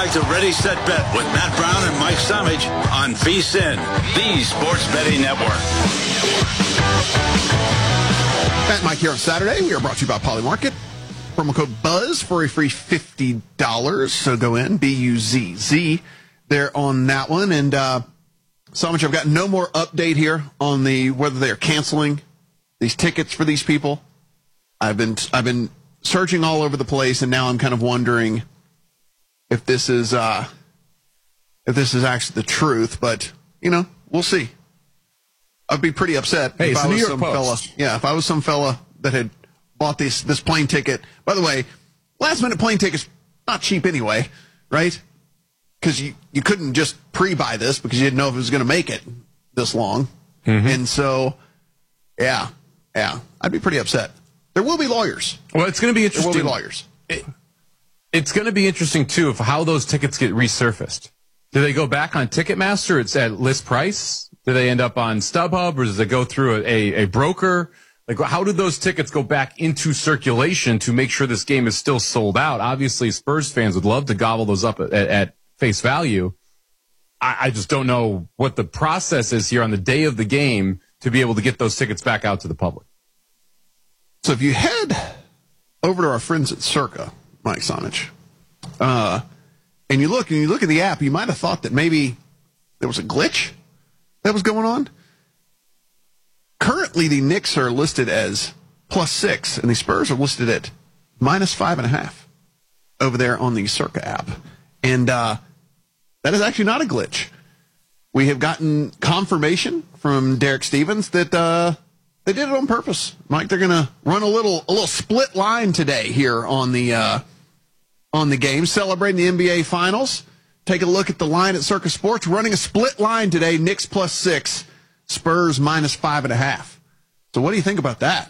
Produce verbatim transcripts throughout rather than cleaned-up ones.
back to Ready, Set, Bet with Matt Brown and Mike Somage on VSiN, the Sports Betting Network. Matt and Mike here on Saturday. We are brought to you by Polymarket. Promo code BUZZ for a free fifty dollars. So go in, B U Z Z, there on that one. And uh, Somage, I've got no more update here on the whether they are canceling these tickets for these people. I've been I've been searching all over the place, and now I'm kind of wondering if this is uh, if this is actually the truth. But you know, we'll see. I'd be pretty upset hey, if it's I the was New York some Post. fella. Yeah, if I was some fella that had bought this this plane ticket. By the way, last minute plane tickets not cheap anyway, right? Because you you couldn't just pre-buy this because you didn't know if it was going to make it this long, mm-hmm. and so yeah, yeah, I'd be pretty upset. There will be lawyers. Well, it's going to be interesting. There will be lawyers. It, it's going to be interesting, too, of how those tickets get resurfaced. Do they go back on Ticketmaster? It's at list price? Do they end up on StubHub, or does it go through a, a, a broker? Like, how did those tickets go back into circulation to make sure this game is still sold out? Obviously, Spurs fans would love to gobble those up at, at face value. I, I just don't know what the process is here on the day of the game to be able to get those tickets back out to the public. So if you head over to our friends at Circa, Mike Somage, uh, and you look and you look at the app, you might have thought that maybe there was a glitch that was going on. Currently, the Knicks are listed as plus six, and the Spurs are listed at minus five and a half over there on the Circa app. And uh, that is actually not a glitch. We have gotten confirmation from Derek Stevens that uh, they did it on purpose. Mike, they're going to run a little a little split line today here on the uh, on the game, celebrating the N B A Finals. Take a look at the line at Circa Sports, running a split line today, Knicks plus six, Spurs minus five and a half. So what do you think about that?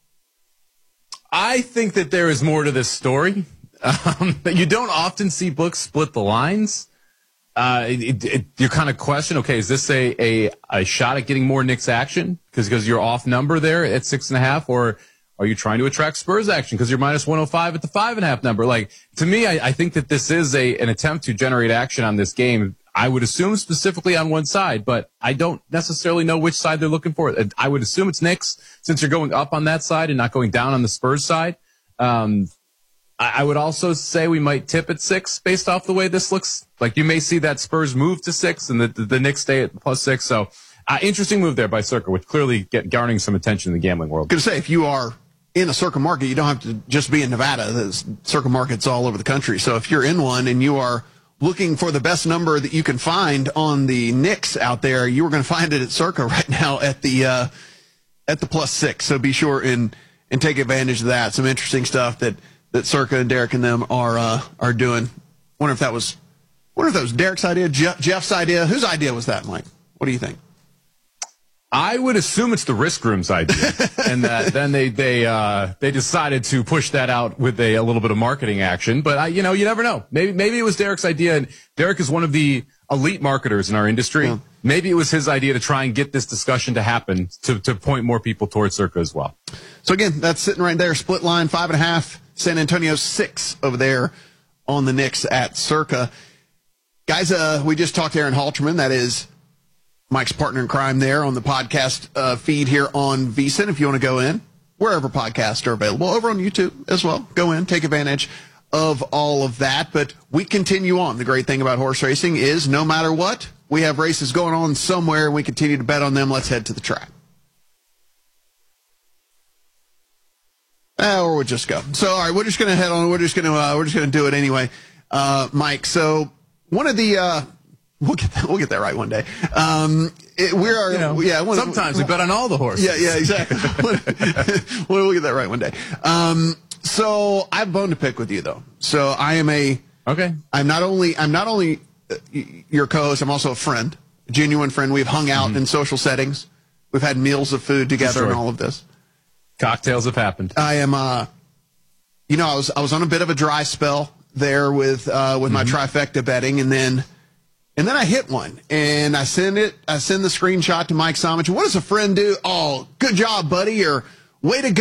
I think that there is more to this story. Um, you don't often see books split the lines. Uh, it, it, you kind of question, okay, is this a, a, a shot at getting more Knicks action because because you're off number there at six and a half, or are you trying to attract Spurs action because you're minus one oh five at the five and a half number? Like, to me, I, I think that this is a an attempt to generate action on this game. I would assume specifically on one side, but I don't necessarily know which side they're looking for. I would assume it's Knicks since you're going up on that side and not going down on the Spurs side. Um, I would also say we might tip at six based off the way this looks. Like, you may see that Spurs move to six and the, the, the Knicks stay at plus six. So, uh, interesting move there by Circa, which clearly get garnering some attention in the gambling world. I was going to say, if you are in a Circa market, you don't have to just be in Nevada. There's Circa markets all over the country. So if you're in one and you are looking for the best number that you can find on the Knicks out there, you are going to find it at Circa right now at the uh, at the plus six. So be sure and, and take advantage of that. Some interesting stuff that that Circa and Derek and them are uh, are doing. Wonder if that was, wonder if that was Derek's idea, Jeff, Jeff's idea. Whose idea was that, Mike? What do you think? I would assume it's the Risk Room's idea, and that then they they uh, they decided to push that out with a, a little bit of marketing action. But I, you know, you never know. Maybe maybe it was Derek's idea, and Derek is one of the elite marketers in our industry. Yeah. Maybe it was his idea to try and get this discussion to happen to to point more people towards Circa as well. So again, that's sitting right there, split line, five and a half. San Antonio six over there on the Knicks at Circa. Guys, uh, we just talked to Aaron Halterman. That is Mike's partner in crime there on the podcast uh, feed here on VSiN. If you want to go in, wherever podcasts are available, over on YouTube as well. Go in, take advantage of all of that. But we continue on. The great thing about horse racing is no matter what, we have races going on somewhere, and we continue to bet on them. Let's head to the track. Uh, or we'll just go. So, all right, we're just going to head on. We're just going to uh, we're just going to do it anyway, uh, Mike. So, one of the uh, we'll get that, we'll get that right one day. Um, it, we are, you know, yeah. One, sometimes we bet on all the horses. Yeah, yeah, exactly. we'll, we'll get that right one day. Um, so, I have a bone to pick with you, though. So, I am a okay. I'm not only I'm not only your co-host. I'm also a friend, a genuine friend. We've hung out mm-hmm. in social settings. We've had meals of food together and all of this. Cocktails have happened. I am, uh, you know, I was I was on a bit of a dry spell there with uh, with mm-hmm. my trifecta betting, and then and then I hit one, and I send it. I send the screenshot to Mike Somage. What does a friend do? Oh, good job, buddy, or way to go.